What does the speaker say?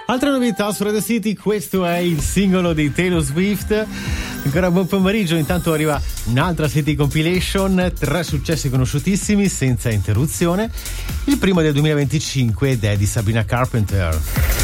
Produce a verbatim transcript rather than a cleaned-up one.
Altre novità su Radio City, questo è il singolo di Taylor Swift. Ancora buon pomeriggio, intanto arriva un'altra City Compilation, tre successi conosciutissimi senza interruzione. Il primo del duemilaventicinque ed è di Sabrina Carpenter.